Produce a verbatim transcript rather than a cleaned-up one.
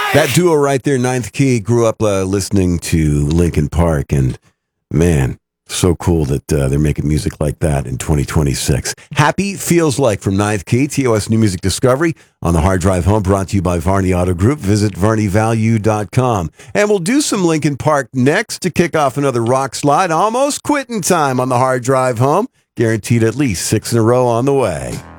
That duo right there, Ninth Key, grew up uh, listening to Linkin Park, and man, so cool that uh, they're making music like that in twenty twenty-six. Happy Feels Like from Ninth Key, T O S New Music Discovery on the Hard Drive Home, brought to you by Varney Auto Group. Visit varney value dot com. And we'll do some Linkin Park next to kick off another rock slide. Almost quitting time on the Hard Drive Home. Guaranteed at least six in a row on the way.